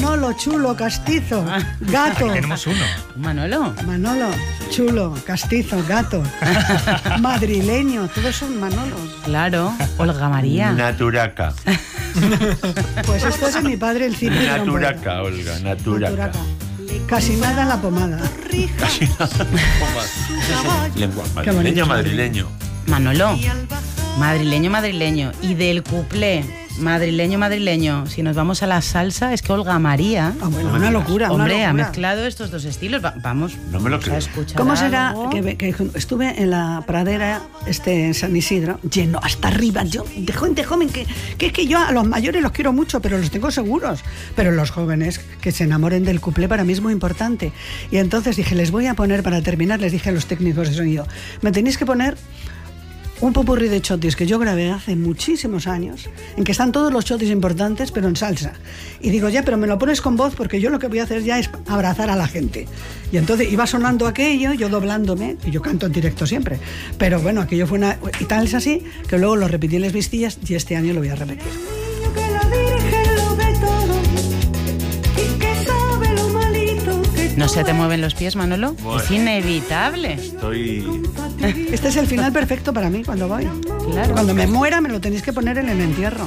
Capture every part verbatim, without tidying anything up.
Manolo, chulo, castizo, gato. Aquí tenemos uno. Manolo. Manolo, chulo, castizo, gato. Madrileño, todos son Manolos. Claro, Olga María. Naturaca. Pues esto es de mi padre, el Cipri. Naturaca, Olga, naturaca. Naturaca. Casi nada en la pomada. Casi nada. Lengua madrileño, madrileño. Manolo. Madrileño, madrileño. Y del cuplé, madrileño, madrileño. Si nos vamos a la salsa, es que Olga María. Ah, bueno, una locura. Hombre, una ha locura. mezclado estos dos estilos. Va- vamos. No me lo vamos creo. a escuchar ¿Cómo será algo. que, que estuve en la pradera este, en San Isidro, lleno hasta arriba, yo, de gente joven, que, que es que yo a los mayores los quiero mucho, pero los tengo seguros, pero los jóvenes que se enamoren del cuplé para mí es muy importante. Y entonces dije, les voy a poner, para terminar, les dije a los técnicos de sonido, me tenéis que poner un popurrí de chotis que yo grabé hace muchísimos años, en que están todos los chotis importantes, pero en salsa. Y digo, ya, pero me lo pones con voz, porque yo lo que voy a hacer ya es abrazar a la gente. Y entonces iba sonando aquello, yo doblándome, y yo canto en directo siempre. Pero bueno, aquello fue una... Y tal es así, que luego lo repetí en las vistillas, y este año lo voy a repetir. Que la Virgen lo ve todo y que sabe lo malito que ¿No se te mueven los pies, Manolo? Bueno. Es inevitable. Estoy... Este es el final perfecto para mí cuando voy. Claro. Cuando me muera me lo tenéis que poner en el entierro.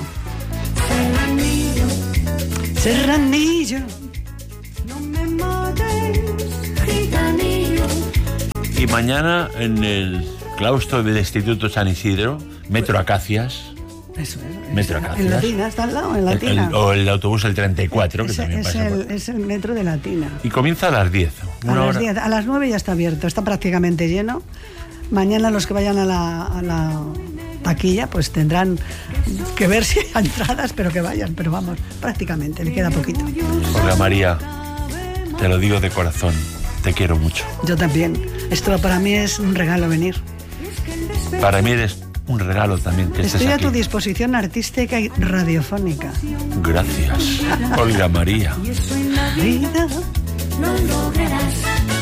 Serranillo. no me mates, gitanillo. Y mañana en el claustro del Instituto San Isidro, Metro Acacias, Eso es. Metro En Acacias. Latina, está al lado, en el- Latina. el- o el autobús el treinta y cuatro, que es, también es pasa el, por... es el metro de Latina. Y comienza a las diez. A Una las hora. diez, a las nueve ya está abierto, está prácticamente lleno. Mañana los que vayan a la, a la taquilla pues tendrán que ver si hay entradas, pero que vayan, pero vamos, prácticamente, le queda poquito. Olga María, te lo digo de corazón, te quiero mucho. Yo también. Esto para mí es un regalo venir. Para mí eres un regalo también que estés Estoy a aquí. tu disposición artística y radiofónica. Gracias, Olga María. Vida. No lo verás,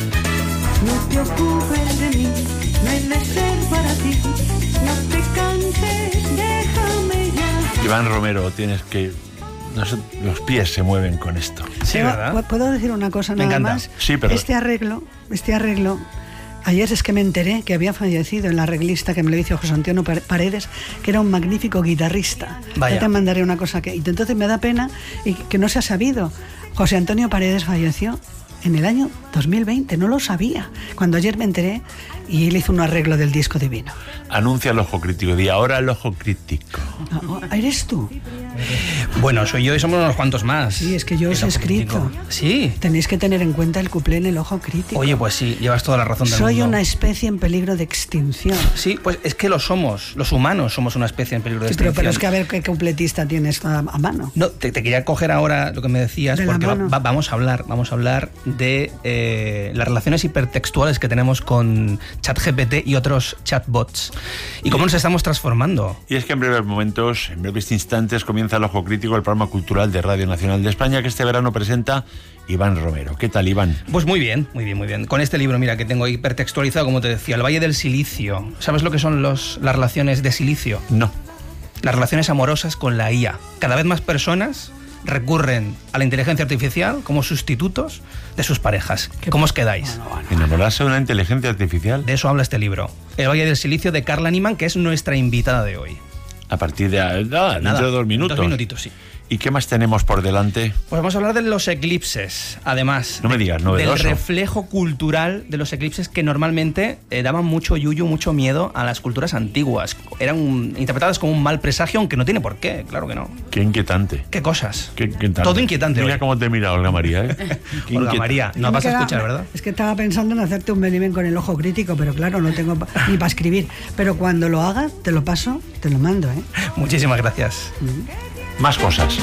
no te ocupes de mí, no he de ser para ti, no te canses, déjame ya. Iván Romero, tienes que... no sé, los pies se mueven con esto. Sí, ¿Puedo, ¿verdad? ¿Puedo decir una cosa Me nada encanta. más? Sí, pero- Este arreglo, este arreglo, ayer es que me enteré que había fallecido en la arreglista que me lo hizo José Antonio Paredes, que era un magnífico guitarrista. Vaya. Ya te mandaré una cosa que... Y entonces me da pena y que no se ha sabido. José Antonio Paredes falleció en el año dos mil veinte, no lo sabía. Cuando ayer me enteré y él hizo un arreglo del disco divino. Anuncia el ojo crítico. Di ahora el ojo crítico. Ah, oh, ¿eres tú? Bueno, soy yo y somos unos cuantos más. Sí, es que yo os El he ojo escrito. crítico. Sí. Tenéis que tener en cuenta el cuplé en el ojo crítico. Oye, pues sí, llevas toda la razón del Soy mundo. una especie en peligro de extinción. Sí, pues es que lo somos. Los humanos somos una especie en peligro de Sí, pero, extinción. pero es que a ver qué completista tienes a, a mano. No, te, te quería coger ahora lo que me decías, De la porque va- mano. va- vamos a hablar, vamos a hablar de eh, las relaciones hipertextuales que tenemos con ChatGPT y otros chatbots y cómo nos estamos transformando. Y es que en breves momentos, en breves instantes, comienza el ojo crítico, el programa cultural de Radio Nacional de España, que este verano presenta Iván Romero. ¿Qué tal, Iván? Pues muy bien, muy bien, muy bien. Con este libro, mira, que tengo hipertextualizado, como te decía, el Valle del Silicio. ¿Sabes lo que son los, las relaciones de silicio? No. Las relaciones amorosas con la I A. Cada vez más personas recurren a la inteligencia artificial como sustitutos de sus parejas. ¿Cómo os quedáis? ¿Enamorarse de una inteligencia artificial? De eso habla este libro. El Valle del Silicio de Carla Niman, que es nuestra invitada de hoy. A partir de... ah, Nada, dentro de dos minutos. Dos minutitos, sí. ¿Y qué más tenemos por delante? Pues vamos a hablar de los eclipses, además. No me de- digas, novedoso. Del reflejo cultural de los eclipses que normalmente eh, daban mucho yuyu, mucho miedo a las culturas antiguas. Eran un- interpretadas como un mal presagio, aunque no tiene por qué, claro que no. Qué inquietante. ¿Qué cosas? Qué inquietante. Todo inquietante Mira hoy. cómo te mira Olga María, ¿eh? Qué Olga inquietante. María, no Me vas a queda- escuchar, ¿verdad? Es que estaba pensando en hacerte un Benimén con el ojo crítico, pero claro, no tengo pa- ni para escribir. Pero cuando lo haga, te lo paso, te lo mando, ¿eh? Muchísimas gracias. Más cosas.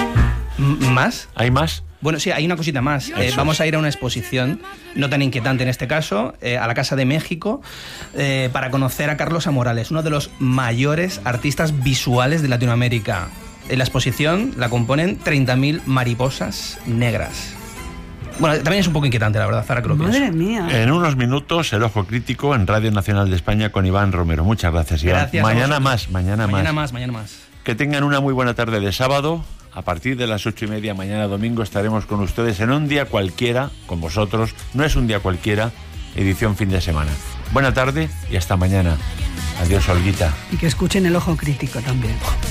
M- ¿Más? ¿Hay más? Bueno, sí, hay una cosita más. Eh, Eso vamos es. a ir a una exposición, no tan inquietante en este caso, eh, a la Casa de México, eh, para conocer a Carlos Amorales, uno de los mayores artistas visuales de Latinoamérica. En la exposición la componen treinta mil mariposas negras. Bueno, también es un poco inquietante, la verdad, ahora que lo Madre pienso. mía. En unos minutos, el ojo crítico en Radio Nacional de España con Iván Romero. Muchas gracias, Iván. Gracias a mañana vosotros. más, mañana, Mañana más. más, mañana más. Que tengan una muy buena tarde de sábado. a partir de las ocho y media mañana domingo estaremos con ustedes en un día cualquiera, con vosotros. No es un día cualquiera, edición fin de semana. Buena tarde y hasta mañana. Adiós, Olguita. Y que escuchen El Ojo Crítico también.